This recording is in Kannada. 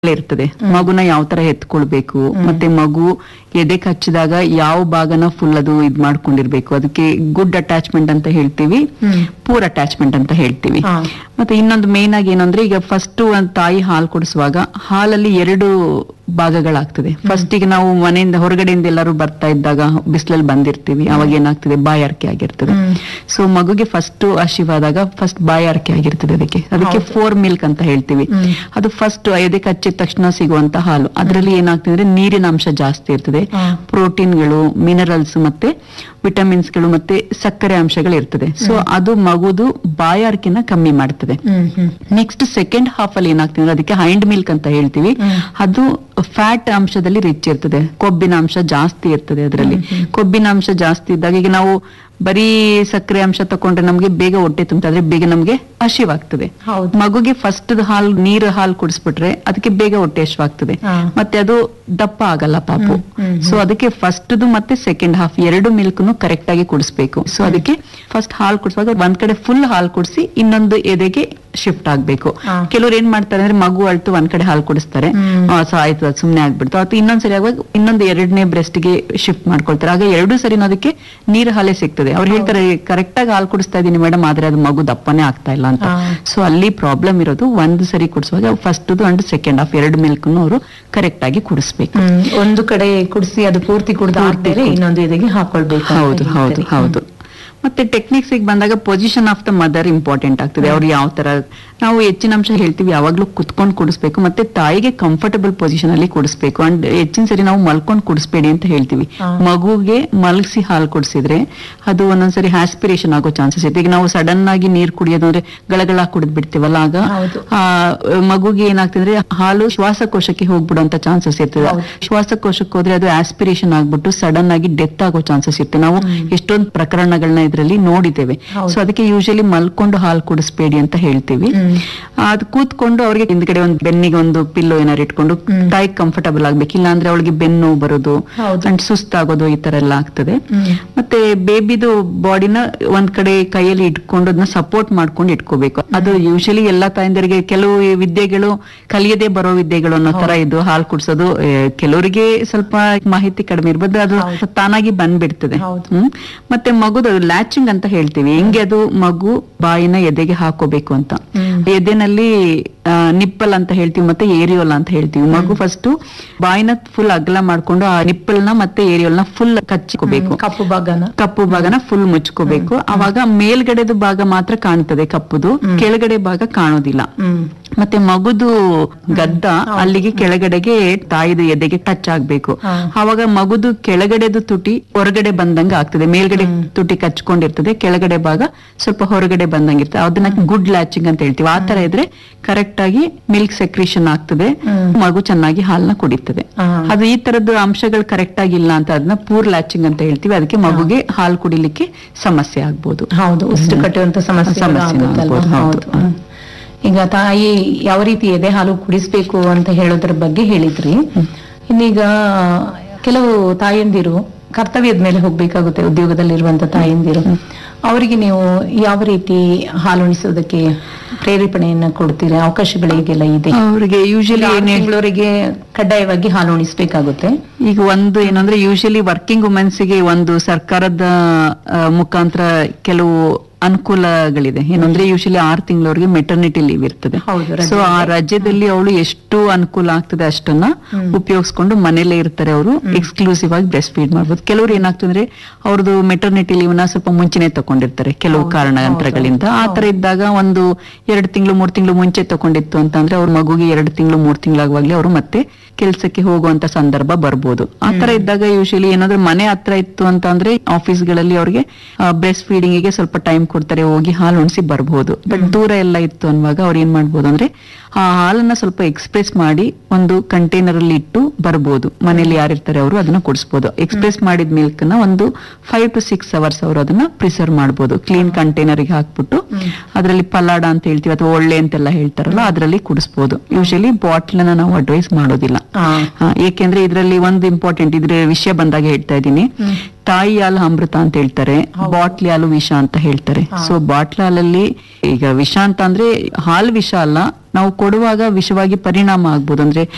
ಇರ್ತದೆ. ಮಗುನ ಯಾವ ತರ ಎತ್ಕೊಳ್ಬೇಕು, ಮತ್ತೆ ಮಗು ಎದೆಕ್ ಹಚ್ಚಿದಾಗ ಯಾವ ಭಾಗನ ಫುಲ್ ಅದು ಇದ್ ಮಾಡ್ಕೊಂಡಿರ್ಬೇಕು. ಅದಕ್ಕೆ ಗುಡ್ ಅಟ್ಯಾಚ್ಮೆಂಟ್ ಅಂತ ಹೇಳ್ತೀವಿ, ಪೂರ್ ಅಟ್ಯಾಚ್ಮೆಂಟ್ ಅಂತ ಹೇಳ್ತೀವಿ. ಮತ್ತೆ ಇನ್ನೊಂದು ಮೇನ್ ಆಗಿ ಏನಂದ್ರೆ, ಈಗ ಫಸ್ಟ್ ಒಂದ್ ತಾಯಿ ಹಾಲು ಕುಡಿಸುವಾಗ ಹಾಲಲ್ಲಿ 2 ಭಾಗಗಳಾಗ್ತದೆ. ಫಸ್ಟ್ ಈಗ ನಾವು ಮನೆಯಿಂದ ಹೊರಗಡೆಯಿಂದ ಎಲ್ಲರೂ ಬರ್ತಾ ಇದ್ದಾಗ ಬಿಸಿಲಲ್ಲಿ ಬಂದಿರ್ತೀವಿ, ಅವಾಗ ಏನಾಗ್ತದೆ, ಬಾಯಾರಿಕೆ ಆಗಿರ್ತದೆ. ಸೊ ಮಗುಗೆ ಫಸ್ಟ್ ಹಸಿವಾದಾಗ ಫಸ್ಟ್ ಬಾಯಾರಿಕೆ ಆಗಿರ್ತದೆ. ಅದಕ್ಕೆ 4 ಮಿಲ್ಕ್ ಅಂತ ಹೇಳ್ತೀವಿ. ಅದು ಫಸ್ಟ್ ಎದೆಗೆ ಹಚ್ಚಿದ ತಕ್ಷಣ ಸಿಗುವಂತ ಹಾಲು. ಅದರಲ್ಲಿ ಏನಾಗ್ತದೆ, ನೀರಿನ ಅಂಶ ಜಾಸ್ತಿ ಇರ್ತದೆ, ಪ್ರೋಟೀನ್ಗಳು, ಮಿನರಲ್ಸ್, ಮತ್ತೆ ವಿಟಮಿನ್ಸ್ಗಳು, ಮತ್ತೆ ಸಕ್ಕರೆ ಅಂಶಗಳು ಇರ್ತದೆ. ಸೊ ಅದು ಮಗುದು ಬಾಯಾರಿಕೆನ ಕಮ್ಮಿ ಮಾಡ್ತದೆ. ನೆಕ್ಸ್ಟ್ ಸೆಕೆಂಡ್ ಹಾಫ್ ಅಲ್ಲಿ ಏನಾಗ್ತದೆ, ಅದಕ್ಕೆ ಹೈಂಡ್ ಮಿಲ್ಕ್ ಅಂತ ಹೇಳ್ತೀವಿ. ಅದು ಫ್ಯಾಟ್ ಅಂಶದಲ್ಲಿ ರಿಚ್ ಇರ್ತದೆ, ಕೊಬ್ಬಿನ ಅಂಶ ಜಾಸ್ತಿ ಇರ್ತದೆ. ಅದರಲ್ಲಿ ಕೊಬ್ಬಿನ ಅಂಶ ಜಾಸ್ತಿ ಇದ್ದಾಗ, ಈಗ ನಾವು ಬರೀ ಸಕ್ಕರೆ ಅಂಶ ತಕೊಂಡ್ರೆ ನಮ್ಗೆ ಬೇಗ ಹೊಟ್ಟೆ ತುಂಬ್ತದೆ, ಬೇಗ ನಮ್ಗೆ ಹಸಿವಾಗ್ತದೆ. ಮಗುಗೆ ಫಸ್ಟ್ ನೀರು ಹಾಲು ಕುಡಿಸ್ಬಿಟ್ರೆ ಅದಕ್ಕೆ ಬೇಗ ಹೊಟ್ಟೆ ಹಸಿವಾಗ್ತದೆ, ಮತ್ತೆ ಅದು ದಪ್ಪ ಆಗಲ್ಲ ಪಾಪು. ಸೊ ಅದಕ್ಕೆ ಫಸ್ಟ್ ಮತ್ತೆ ಸೆಕೆಂಡ್ ಹಾಫ್ 2 ಮಿಲ್ಕ್ ಕರೆಕ್ಟ್ ಆಗಿ ಕುಡಿಸ್ಬೇಕು. ಸೊ ಅದಕ್ಕೆ ಫಸ್ಟ್ ಹಾಲು ಕುಡಿಸುವಾಗ ಒಂದ್ ಕಡೆ ಫುಲ್ ಹಾಲು ಕುಡಿಸಿ ಇನ್ನೊಂದು ಎದೆಗೆ ಶಿಫ್ಟ್ ಆಗ್ಬೇಕು. ಕೆಲವ್ರು ಏನ್ ಮಾಡ್ತಾರೆ ಅಂದ್ರೆ, ಮಗು ಅಳ್ತು ಒಂದ್ ಕಡೆ ಹಾಲು ಕುಡಿಸ್ತಾರೆ, ಸೊ ಆಯ್ತು ಅದು ಸುಮ್ನೆ ಆಗ್ಬಿಡ್ತು, ಅಥವಾ ಇನ್ನೊಂದ್ಸರಿ ಆಗುವಾಗ ಇನ್ನೊಂದು 2ನೇ ಬ್ರೆಸ್ಟ್ಗೆ ಶಿಫ್ಟ್ ಮಾಡ್ಕೊಳ್ತಾರೆ. ಆಗ 2 ಸರಿನೂ ಅದಕ್ಕೆ ನೀರು ಹಾಲೇ ಸಿಗ್ತದೆ. ಅವ್ರು ಹೇಳ್ತಾರೆ, ಕರೆಕ್ಟ್ ಆಗಿ ಹಾಲು ಕುಡಿಸ್ತಾ ಇದೀನಿ ಮೇಡಮ್, ಆದ್ರೆ ಅದು ಮಗು ದಪ್ಪನೇ ಆಗ್ತಾ ಇಲ್ಲ ಅಂತ. ಸೊ ಅಲ್ಲಿ ಪ್ರಾಬ್ಲಮ್ ಇರೋದು, ಒಂದು ಸರಿ ಕುಡಿಸುವಾಗ first and second half 2 milk ಅವರು ಕರೆಕ್ಟ್ ಆಗಿ ಕುಡಿಸ್ಬೇಕು. ಒಂದು ಕಡೆ ಕುಡಿಸಿ ಅದು ಪೂರ್ತಿ ಕುಡಿದಾದ್ಮೇಲೆ ಇನ್ನೊಂದು ಎದೆಗೆ ಹಾಕೊಳ್ಬೇಕು. ಹೌದು ಹೌದು ಹೌದು. ಮತ್ತೆ ಟೆಕ್ನಿಕ್ಸ್ ಬಂದಾಗ position of the mother important ಆಗ್ತದೆ. ಅವ್ರು ಯಾವ ತರ, ನಾವು ಹೆಚ್ಚಿನ ಅಂಶ ಹೇಳ್ತೀವಿ ಯಾವಾಗ್ಲೂ ಕುತ್ಕೊಂಡು ಕುಡಿಸ್ಬೇಕು, ಮತ್ತೆ ತಾಯಿಗೆ ಕಂಫರ್ಟಬಲ್ ಪೊಸಿಷನ್ ಅಲ್ಲಿ ಕುಡಿಸ್ಬೇಕು. ಅಂಡ್ ಹೆಚ್ಚಿನ ಸರಿ ನಾವು ಮಲ್ಕೊಂಡು ಕುಡಿಸ್ಬೇಡಿ ಅಂತ ಹೇಳ್ತೀವಿ. ಮಗುಗೆ ಮಲಗಿಸಿ ಹಾಲು ಕುಡಿಸಿದ್ರೆ ಅದು ಒಂದೊಂದ್ಸರಿ ಆಸ್ಪಿರೇಷನ್ ಆಗೋ ಚಾನ್ಸಸ್ ಇರುತ್ತೆ. ಈಗ ನಾವು ಸಡನ್ ಆಗಿ ನೀರು ಕುಡಿಯೋದು ಅಂದ್ರೆ ಗಳಗಳ ಕುಡಿದ್ ಬಿಡ್ತೀವಲ್ಲ, ಆಗ ಮಗುಗೆ ಏನಾಗ್ತದೆ, ಹಾಲು ಶ್ವಾಸಕೋಶಕ್ಕೆ ಹೋಗ್ಬಿಡುವಂತ ಚಾನ್ಸಸ್ ಇರ್ತದೆ. ಶ್ವಾಸಕೋಶಕ್ಕೆ ಹೋದ್ರೆ ಅದು ಆಸ್ಪಿರೇಷನ್ ಆಗ್ಬಿಟ್ಟು ಸಡನ್ ಆಗಿ ಡೆತ್ ಆಗೋ ಚಾನ್ಸಸ್ ಇರುತ್ತೆ. ನಾವು ಎಷ್ಟೊಂದು ಪ್ರಕರಣಗಳನ್ನ ಇದರಲ್ಲಿ ನೋಡಿದ್ದೇವೆ. ಸೊ ಅದಕ್ಕೆ ಯೂಶಲಿ ಮಲ್ಕೊಂಡು ಹಾಲು ಕುಡಿಸ್ಬೇಡಿ ಅಂತ ಹೇಳ್ತೀವಿ. ಅದು ಕೂತ್ಕೊಂಡು ಅವ್ರಿಗೆ ಹಿಂದ್ಗಡೆ ಒಂದು ಬೆನ್ನಿಗೆ ಒಂದು ಪಿಲ್ಲೋ ಏನಾರು ಇಟ್ಕೊಂಡು ತಾಯಿ ಕಂಫರ್ಟಬಲ್ ಆಗ್ಬೇಕು. ಇಲ್ಲ ಅಂದ್ರೆ ಅವಳಿಗೆ ಬೆನ್ನು ಬರೋದು ಅಂಡ್ ಸುಸ್ತಾಗೋದು, ಈ ತರ ಎಲ್ಲ ಆಗ್ತದೆ. ಮತ್ತೆ ಬೇಬಿದು ಬಾಡಿನ ಒಂದ್ ಕಡೆ ಕೈಯಲ್ಲಿ ಇಟ್ಕೊಂಡು ಅದನ್ನ ಸಪೋರ್ಟ್ ಮಾಡ್ಕೊಂಡು ಇಟ್ಕೋಬೇಕು. ಅದು ಯೂಶಲಿ ಎಲ್ಲಾ ತಾಯಂದರಿಗೆ ಕೆಲವು ವಿದ್ಯೆಗಳು ಕಲಿಯದೆ ಬರೋ ವಿದ್ಯೆಗಳು ಅನ್ನೋ ತರ ಇದು ಹಾಲು ಕುಡಿಸೋದು. ಕೆಲವರಿಗೆ ಸ್ವಲ್ಪ ಮಾಹಿತಿ ಕಡಿಮೆ ಇರ್ಬೋದು, ಅದು ತಾನಾಗಿ ಬಂದ್ಬಿಡ್ತದೆ. ಮತ್ತೆ ಮಗುದು ಲ್ಯಾಚಿಂಗ್ ಅಂತ ಹೇಳ್ತೀವಿ. ಹೆಂಗೆ ಅದು ಮಗು ಬಾಯಿನ ಎದೆಗೆ ಹಾಕೋಬೇಕು ಅಂತ. ಎದೆನಲ್ಲಿ ನಿಪ್ಪಲ್ ಅಂತ ಹೇಳ್ತೀವಿ, ಮತ್ತೆ ಏರಿಯೋಲ್ ಅಂತ ಹೇಳ್ತೀವಿ. ಮಗು ಫಸ್ಟ್ ಬಾಯಿನ ಫುಲ್ ಅಗಲ ಮಾಡ್ಕೊಂಡು ಆ ನಿಪ್ಪಲ್ನ ಮತ್ತೆ ಏರಿಯೋಲ್ನ ಫುಲ್ ಕಚ್ಕೋಬೇಕು. ಕಪ್ಪು ಭಾಗನ ಫುಲ್ ಮುಚ್ಕೋಬೇಕು. ಅವಾಗ ಮೇಲ್ಗಡೆದು ಭಾಗ ಮಾತ್ರ ಕಾಣ್ತದೆ ಕಪ್ಪುದು, ಕೆಳಗಡೆ ಭಾಗ ಕಾಣೋದಿಲ್ಲ. ಮತ್ತೆ ಮಗುದು ಗದ್ದ ಅಲ್ಲಿಗೆ ಕೆಳಗಡೆಗೆ ತಾಯಿದು ಎದೆಗೆ ಟಚ್ ಆಗ್ಬೇಕು. ಅವಾಗ ಮಗುದು ಕೆಳಗಡೆದು ತುಟಿ ಹೊರಗಡೆ ಬಂದಂಗ ಆಗ್ತದೆ. ಮೇಲ್ಗಡೆ ತುಟಿ ಕಚ್ಕೊಂಡಿರ್ತದೆ, ಕೆಳಗಡೆ ಭಾಗ ಸ್ವಲ್ಪ ಹೊರಗಡೆ ಬಂದಂಗಿರ್ತದೆ. ಅದನ್ನ ಗುಡ್ ಲ್ಯಾಚಿಂಗ್ ಅಂತ ಹೇಳ್ತೀವಿ. ಆ ತರ ಇದ್ರೆ ಕರೆಕ್ಟ್ ಆಗಿ ಮಿಲ್ಕ್ ಸೆಕ್ರೀಷನ್ ಆಗ್ತದೆ, ಮಗು ಚೆನ್ನಾಗಿ ಹಾಲನ್ನ ಕುಡಿತದೆ. ಅದು ಈ ತರದ್ದು ಅಂಶಗಳು ಕರೆಕ್ಟ್ ಆಗಿಲ್ಲ ಅಂತ ಅದನ್ನ ಪೂರ್ ಲ್ಯಾಚಿಂಗ್ ಅಂತ ಹೇಳ್ತೀವಿ. ಅದಕ್ಕೆ ಮಗುಗೆ ಹಾಲು ಕುಡಿಲಿಕ್ಕೆ ಸಮಸ್ಯೆ ಆಗ್ಬೋದು. ಹೌದು, ಉಸಿರು ಕಟ್ಟುವಂತ ಸಮಸ್ಯೆ ಆಗ್ಬೋದು. ಈಗ ತಾಯಿ ಯಾವ ರೀತಿ ಎದೆ ಹಾಲು ಕುಡಿಸ್ಬೇಕು ಅಂತ ಹೇಳೋದ್ರ ಬಗ್ಗೆ ಹೇಳಿದ್ರಿ. ಇನ್ನೀಗ ಕೆಲವು ತಾಯಂದಿರು ಕರ್ತವ್ಯದ ಮೇಲೆ ಹೋಗ್ಬೇಕಾಗುತ್ತೆ, ಉದ್ಯೋಗದಲ್ಲಿರುವಂತ ತಾಯಂದಿರು. ಅವರಿಗೆ ನೀವು ಯಾವ ರೀತಿ ಹಾಲು ಉಣಿಸೋದಕ್ಕೆ ಪ್ರೇರೇಪಣೆಯನ್ನ ಕೊಡ್ತೀರಾ? ಅವಕಾಶಗಳಿಗೆಲ್ಲ ಇದೆ ಅವರಿಗೆ. ಯೂಶಲಿ ತಿಂಗಳವರಿಗೆ ಕಡ್ಡಾಯವಾಗಿ ಹಾಲು ಉಣಿಸ್ಬೇಕಾಗುತ್ತೆ. ಈಗ ಒಂದು ಏನಂದ್ರೆ, ಯೂಶಲಿ ವರ್ಕಿಂಗ್ ವುಮೆನ್ಸ್ಗೆ ಒಂದು ಸರ್ಕಾರದ ಮುಖಾಂತರ ಕೆಲವು ಅನುಕೂಲಗಳಿದೆ. ಏನಂದ್ರೆ, ಯೂಶಲಿ 6 ತಿಂಗಳವರೆಗೆ ಮೆಟರ್ನಿಟಿ ಲೀವ್ ಇರ್ತದೆ. ಸೊ ಆ ರಾಜ್ಯದಲ್ಲಿ ಅವಳು ಎಷ್ಟು ಅನುಕೂಲ ಆಗ್ತದೆ ಅಷ್ಟನ್ನ ಉಪಯೋಗಿಸ್ಕೊಂಡು ಮನೇಲೆ ಇರ್ತಾರೆ. ಅವರು ಎಕ್ಸ್ಕ್ಲೂಸಿವ್ ಆಗಿ ಬ್ರೆಸ್ಟ್ ಫೀಡ್ ಮಾಡ್ಬೋದು. ಕೆಲವ್ರು ಏನಾಗ್ತಂದ್ರೆ, ಅವ್ರದ್ದು ಮೆಟರ್ನಿಟಿ ಲೀವ್ ನ ಸ್ವಲ್ಪ ಮುಂಚೆನೆ ತಕೊಂಡಿರ್ತಾರೆ ಕೆಲವು ಕಾರಣಾಂತರಗಳಿಂದ. ಆ ತರ ಇದ್ದಾಗ ಒಂದು 2 ತಿಂಗಳು 3 ತಿಂಗಳು ಮುಂಚೆ ತಕೊಂಡಿತ್ತು ಅಂತಂದ್ರೆ, ಅವ್ರ ಮಗುಗೆ 2 ತಿಂಗಳು 3 ತಿಂಗಳಾಗುವಾಗ್ಲೇ ಅವರು ಮತ್ತೆ ಕೆಲ್ಸಕ್ಕೆ ಹೋಗುವಂತ ಸಂದರ್ಭ ಬರ್ಬೋದು. ಆ ತರ ಇದ್ದಾಗ ಯೂಶಲಿ ಏನಾದ್ರೂ ಮನೆ ಹತ್ರ ಇತ್ತು ಅಂತ ಅಂದ್ರೆ, ಆಫೀಸ್ಗಳಲ್ಲಿ ಅವ್ರಿಗೆ ಬ್ರೆಸ್ಟ್ ಫೀಡಿಂಗ್ ಗೆ ಸ್ವಲ್ಪ ಟೈಮ್ ಕೊಡ್ತಾರೆ, ಹೋಗಿ ಹಾಲು ಉಣಿಸಿ ಬರ್ಬೋದು. ಬಟ್ ದೂರ ಎಲ್ಲ ಇತ್ತು ಅನ್ನುವಾಗ ಅವ್ರು ಏನ್ ಮಾಡ್ಬೋದು ಅಂದ್ರೆ, ಆ ಹಾಲನ್ನ ಸ್ವಲ್ಪ ಎಕ್ಸ್ಪ್ರೆಸ್ ಮಾಡಿ ಒಂದು ಕಂಟೈನರ್ ಅಲ್ಲಿ ಇಟ್ಟು ಬರ್ಬೋದು. ಮನೇಲಿ ಯಾರಿರ್ತಾರೆ ಅವರು ಅದನ್ನ ಕುಡಿಸ್ಬೋದು. ಎಕ್ಸ್ಪ್ರೆಸ್ ಮಾಡಿದ ಮಿಲ್ಕ್ ನ ಒಂದು 5 to 6 hours ಅವರು ಅದನ್ನ ಪ್ರಿಸರ್ವ್ ಮಾಡ್ಬೋದು. ಕ್ಲೀನ್ ಕಂಟೈನರ್ ಗೆ ಹಾಕ್ಬಿಟ್ಟು ಅದರಲ್ಲಿ ಪಲಾಡ ಅಂತ ಹೇಳ್ತೀವಿ, ಅಥವಾ ಒಳ್ಳೆ ಅಂತೆಲ್ಲ ಹೇಳ್ತಾರಲ್ಲ, ಅದರಲ್ಲಿ ಕುಡಿಸ್ಬೋದು. ಯೂಶಲಿ ಬಾಟ್ಲ್ ನಾವು ಅಡ್ವೈಸ್ ಮಾಡೋದಿಲ್ಲ. ಏಕೆಂದ್ರೆ ಇದರಲ್ಲಿ ಒಂದು ಇಂಪಾರ್ಟೆಂಟ್ ಇದ್ರ ವಿಷಯ ಬಂದಾಗ ಹೇಳ್ತಾ ಇದ್ದೀನಿ. ತಾಯಿ ಹಾಲು ಅಮೃತ ಅಂತ ಹೇಳ್ತಾರೆ, ಬಾಟ್ಲಿ ಹಾಲು ವಿಷ ಅಂತ ಹೇಳ್ತಾರೆ. ಸೊ ಬಾಟ್ಲ್ ಹಾಲಲ್ಲಿ ಈಗ ವಿಷ ಅಂತ ಅಂದ್ರೆ ಹಾಲು ವಿಷ ಅಲ್ಲ, ನಾವು ಕೊಡುವಾಗ ವಿಷವಾಗಿ ಪರಿಣಾಮ ಆಗ್ಬೋದು. ಅಂದ್ರೆ